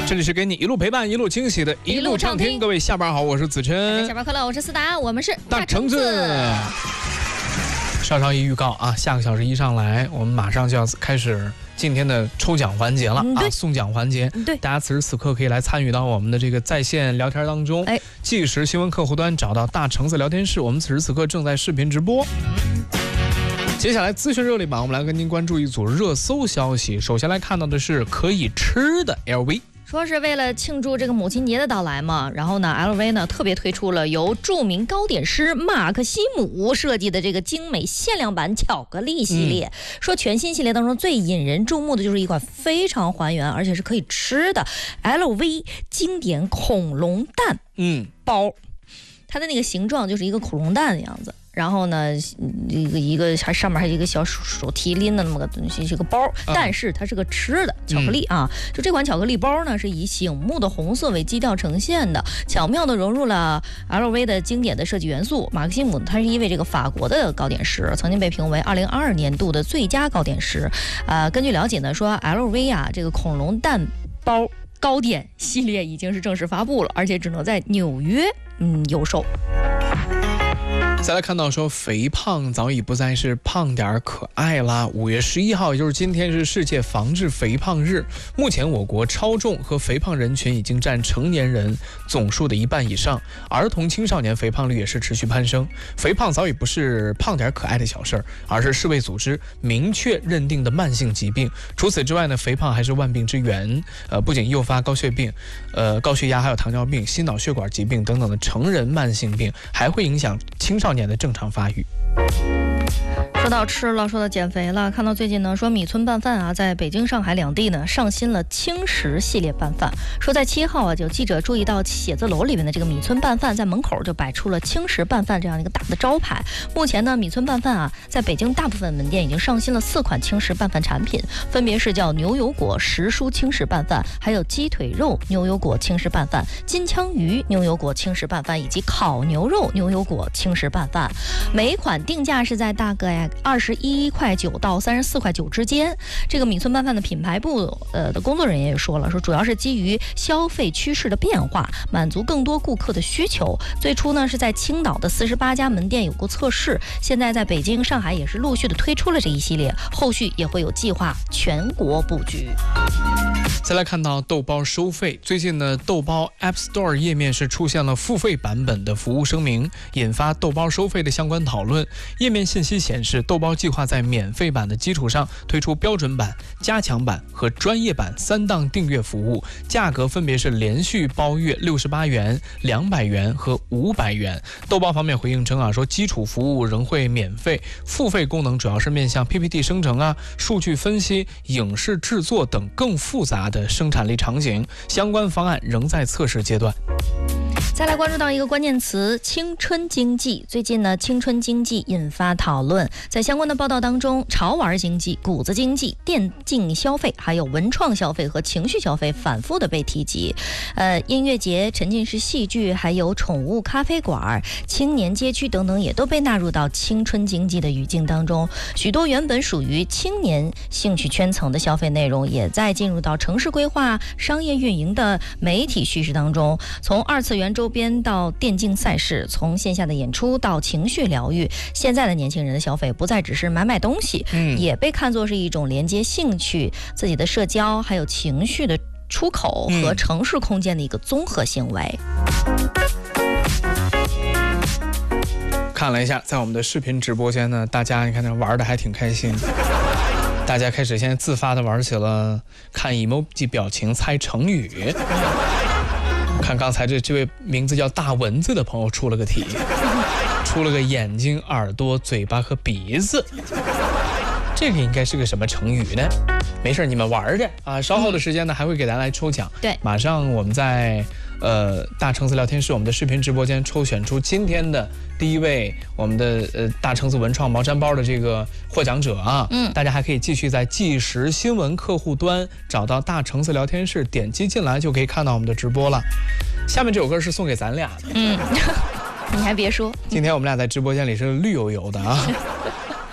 这里是给你一路陪伴、一路惊喜的一路畅听。各位下班好，我是子琛。 下班快乐，我是思达，我们是大橙子。稍一预告啊，下个小时一上来，我们马上就要开始今天的抽奖环节了啊，送奖环节。 对， 大家此时此刻可以来参与到我们的这个在线聊天当中。即时新闻客户端找到大橙子聊天室，我们此时此刻正在视频直播。接下来资讯热力榜，我们来跟您关注一组热搜消息。首先来看到的是可以吃的 LV。 说是为了庆祝这个母亲节的到来嘛，然后呢 LV 呢特别推出了由著名糕点师马克西姆设计的这个精美限量版巧克力系列。说全新系列当中最引人注目的就是一款非常还原而且是可以吃的 LV 经典恐龙蛋包。它的那个形状就是一个恐龙蛋的样子，然后呢一个还上面还有一个小手提拎的那么个东西，是个包，但是它是个吃的巧克力啊。就这款巧克力包呢是以醒目的红色为基调呈现的，巧妙的融入了 LV 的经典的设计元素。马克西姆他是一位这个法国的糕点师，曾经被评为2022年度的最佳糕点师。根据了解呢，说 LV 啊这个恐龙蛋包糕点系列已经是正式发布了，而且只能在纽约有售。 再来看到说肥胖早已不再是胖点可爱啦。5月11号，也就是今天，是世界防治肥胖日。目前我国超重和肥胖人群已经占成年人总数的1半以上，儿童青少年肥胖率也是持续攀升。肥胖早已不是胖点可爱的小事儿，而是世卫组织明确认定的慢性疾病。除此之外呢，肥胖还是万病之源，不仅诱发高血病、高血压，还有糖尿病、心脑血管疾病等等的成人慢性病，还会影响青少年的正常发育。 说到吃了，说到减肥了，看到最近呢，说米村拌饭啊，在北京、上海两地呢上新了轻食系列拌饭。说在7号啊，就记者注意到写字楼里面的这个米村拌饭在门口就摆出了轻食拌饭这样一个大的招牌。目前呢，米村拌饭啊，在北京大部分门店已经上新了4款轻食拌饭产品，分别是叫牛油果时蔬轻食拌饭，还有鸡腿肉牛油果轻食拌饭、金枪鱼牛油果轻食拌饭以及烤牛肉牛油果轻食拌饭。每一款定价是在大概21.9块到34.9块之间。这个米村拌饭的品牌部的工作人员也说了，说主要是基于消费趋势的变化，满足更多顾客的需求。最初呢是在青岛的48家门店有过测试，现在在北京、上海也是陆续的推出了这一系列，后续也会有计划全国布局。 再来看到豆包收费，最近呢，豆包 App Store 页面是出现了付费版本的服务声明，引发豆包收费的相关讨论。页面信息显示，豆包计划在免费版的基础上推出标准版、加强版和专业版3档订阅服务，价格分别是连续包月68元、200元和500元。豆包方面回应称啊，说基础服务仍会免费，付费功能主要是面向 PPT 生成啊、数据分析、影视制作等更复杂的生产力场景，相关方案仍在测试阶段。 再来关注到一个关键词，青春经济。最近呢，青春经济引发讨论，在相关的报道当中，潮玩经济、谷子经济、电竞消费，还有文创消费和情绪消费反复的被提及。音乐节、沉浸式戏剧，还有宠物咖啡馆、青年街区等等，也都被纳入到青春经济的语境当中。许多原本属于青年兴趣圈层的消费内容，也在进入到城市规划、商业运营的媒体叙事当中。从2次元周边到电竞赛事，从线下的演出到情绪疗愈，现在的年轻人的消费不再只是买东西，也被看作是一种连接兴趣、自己的社交还有情绪的出口和城市空间的一个综合行为。 看了一下，在我们的视频直播间呢，大家你看玩的还挺开心。大家开始现在自发的玩起了看 emoji 表情猜成语。看刚才这位名字叫大蚊子的朋友出了个题，出了个眼睛、耳朵、嘴巴和鼻子，这个应该是个什么成语呢？没事，你们玩着啊！稍后的时间呢，还会给大家来抽奖。 对， 马上我们在大橙子聊天室我们的视频直播间抽选出今天的第一位我们的大橙子文创毛毡包的这个获奖者啊。大家还可以继续在即时新闻客户端找到大橙子聊天室，点击进来就可以看到我们的直播了。下面这首歌是送给咱俩的。 你还别说， 今天我们俩在直播间里是绿油油的啊。